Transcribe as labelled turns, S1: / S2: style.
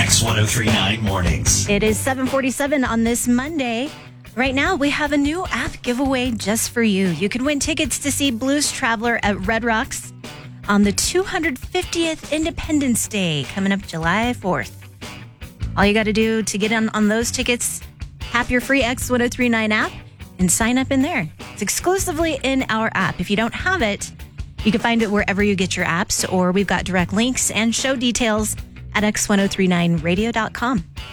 S1: X1039 Mornings.
S2: It is 7:47 on this Monday. Right now, we have a new app giveaway just for you. You can win tickets to see Blues Traveler at Red Rocks on the 250th Independence Day, coming up July 4th. All you got to do to get on those tickets, tap your free X1039 app and sign up in there. It's exclusively in our app. If you don't have it, you can find it wherever you get your apps, or we've got direct links and show details at x1039radio.com.